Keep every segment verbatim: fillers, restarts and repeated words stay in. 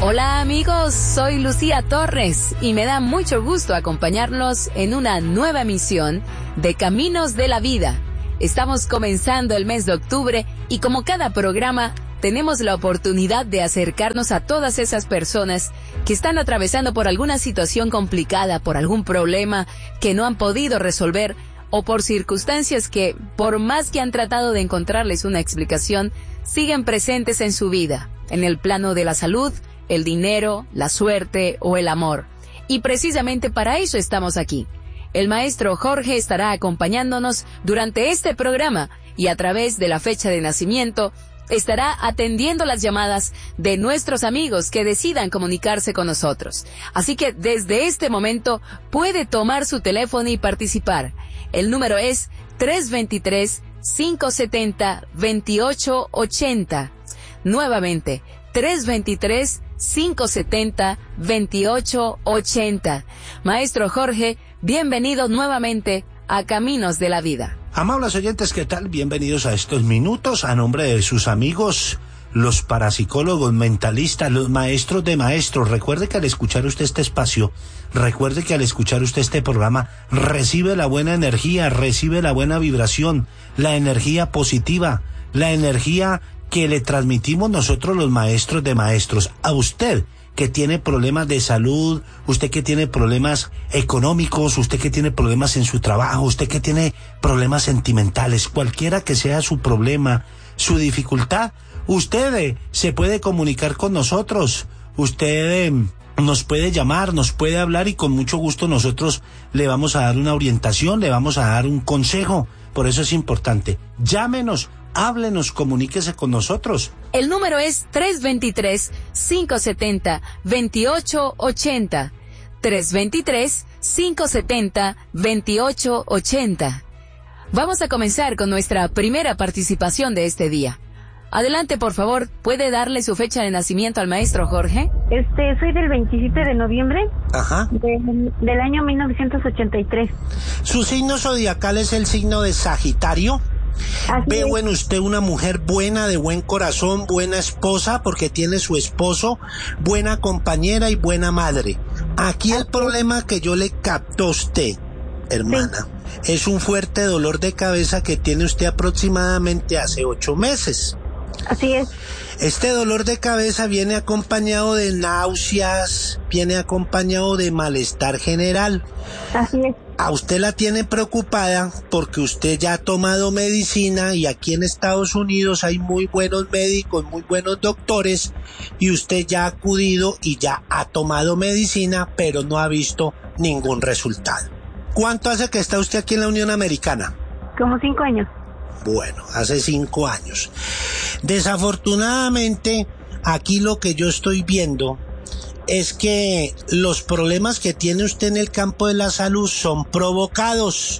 Hola amigos, soy Lucía Torres y me da mucho gusto acompañarlos en una nueva emisión de Caminos de la Vida. Estamos comenzando el mes de octubre y como cada programa tenemos la oportunidad de acercarnos a todas esas personas que están atravesando por alguna situación complicada, por algún problema que no han podido resolver o por circunstancias que, por más que han tratado de encontrarles una explicación, siguen presentes en su vida, en el plano de la salud, el dinero, la suerte o el amor. Y precisamente para eso estamos aquí. El maestro Jorge estará acompañándonos durante este programa y a través de la fecha de nacimiento estará atendiendo las llamadas de nuestros amigos que decidan comunicarse con nosotros. Así que desde este momento puede tomar su teléfono y participar. El número es tres dos tres, cinco siete cero, dos ocho ocho cero. Nuevamente, tres dos tres, cinco siete cero, dos ocho ocho cero. Maestro Jorge, bienvenido nuevamente a Caminos de la Vida. Amables oyentes, ¿qué tal? Bienvenidos a estos minutos a nombre de sus amigos, los parapsicólogos, mentalistas, los maestros de maestros. Recuerde que al escuchar usted este espacio, recuerde que al escuchar usted este programa, recibe la buena energía, recibe la buena vibración, la energía positiva, la energía que le transmitimos nosotros los maestros de maestros a usted, que tiene problemas de salud, usted que tiene problemas económicos, usted que tiene problemas en su trabajo, usted que tiene problemas sentimentales, cualquiera que sea su problema, su dificultad, usted eh, se puede comunicar con nosotros, usted eh, nos puede llamar, nos puede hablar y con mucho gusto nosotros le vamos a dar una orientación, le vamos a dar un consejo. Por eso es importante, llámenos, háblenos, comuníquese con nosotros. El número es tres dos tres, cinco siete cero, dos ocho ocho cero. tres dos tres, cinco siete cero, dos ocho ocho cero. Vamos a comenzar con nuestra primera participación de este día. Adelante, por favor, ¿puede darle su fecha de nacimiento al maestro Jorge? Este, soy del veintisiete de noviembre. Ajá. De, del año mil novecientos ochenta y tres. Su signo zodiacal es el signo de Sagitario. Así Veo es. en usted una mujer buena, de buen corazón, buena esposa, porque tiene su esposo, buena compañera y buena madre. Aquí el problema que yo le capto a usted, hermana, sí, es un fuerte dolor de cabeza que tiene usted aproximadamente hace ocho meses. Así es. Este dolor de cabeza viene acompañado de náuseas, viene acompañado de malestar general. Así es. A usted la tiene preocupada porque usted ya ha tomado medicina y aquí en Estados Unidos hay muy buenos médicos, muy buenos doctores y usted ya ha acudido y ya ha tomado medicina pero no ha visto ningún resultado. ¿Cuánto hace que está usted aquí en la Unión Americana? Como cinco años. Bueno, hace cinco años. Desafortunadamente, aquí lo que yo estoy viendo es que los problemas que tiene usted en el campo de la salud son provocados.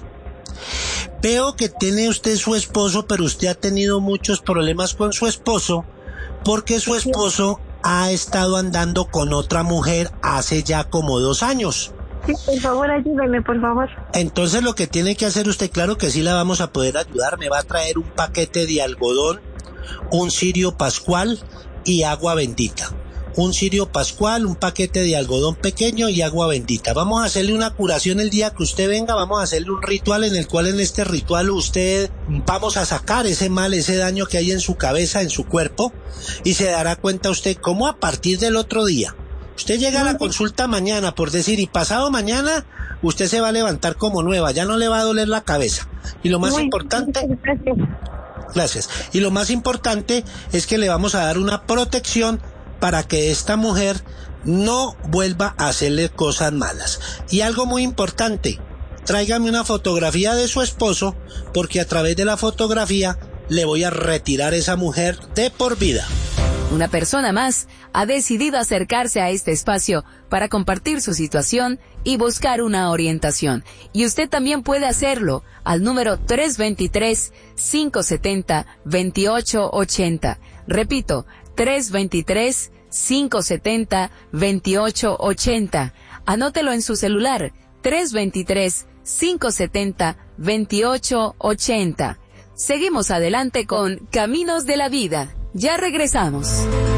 Veo que tiene usted su esposo, pero usted ha tenido muchos problemas con su esposo porque su esposo ha estado andando con otra mujer hace ya como dos años. Sí, por favor, ayúdeme, por favor. Entonces lo que tiene que hacer usted, claro que sí la vamos a poder ayudar, me va a traer un paquete de algodón, un cirio pascual y agua bendita. Un cirio pascual, un paquete de algodón pequeño y agua bendita. Vamos a hacerle una curación el día que usted venga, vamos a hacerle un ritual en el cual en este ritual usted vamos a sacar ese mal, ese daño que hay en su cabeza, en su cuerpo, y se dará cuenta usted cómo a partir del otro día, usted llega a la consulta mañana, por decir, y pasado mañana, usted se va a levantar como nueva, ya no le va a doler la cabeza. Y lo más Muy importante... Gracias. Gracias. Y lo más importante es que le vamos a dar una protección para que esta mujer no vuelva a hacerle cosas malas. Y algo muy importante, tráigame una fotografía de su esposo, porque a través de la fotografía le voy a retirar a esa mujer de por vida. Una persona más ha decidido acercarse a este espacio para compartir su situación y buscar una orientación. Y usted también puede hacerlo al número tres dos tres, cinco siete cero, dos ocho ocho cero. Repito, tres dos tres, cinco siete cero, dos ocho ocho cero. Anótelo en su celular, tres dos tres, cinco siete cero, dos ocho ocho cero. Seguimos adelante con Caminos de la Vida. Ya regresamos.